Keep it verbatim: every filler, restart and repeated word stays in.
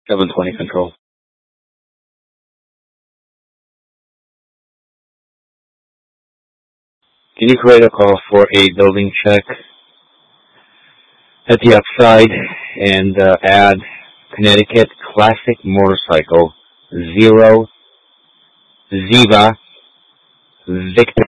seven twenty control. Can you create a call for a building check at the upside and uh, add Connecticut Classic Motorcycle Zero Ziva Victor